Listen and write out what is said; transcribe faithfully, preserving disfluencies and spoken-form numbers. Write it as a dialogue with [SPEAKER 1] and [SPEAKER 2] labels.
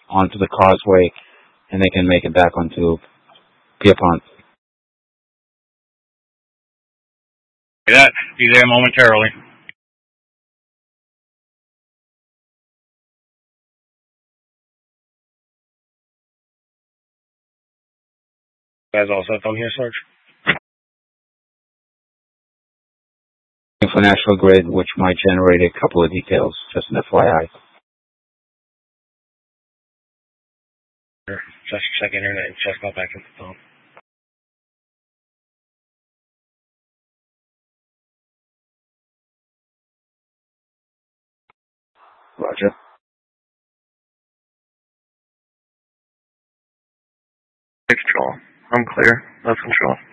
[SPEAKER 1] onto the causeway, and they can make it back onto Pierpont.
[SPEAKER 2] That be there momentarily. You guys all set down here, Sarge?
[SPEAKER 1] For National Grid, which might generate a couple of details, just an F Y I.
[SPEAKER 2] Sure. Just check internet and check out back in the phone.
[SPEAKER 1] Roger.
[SPEAKER 3] Control. I'm clear. That's control.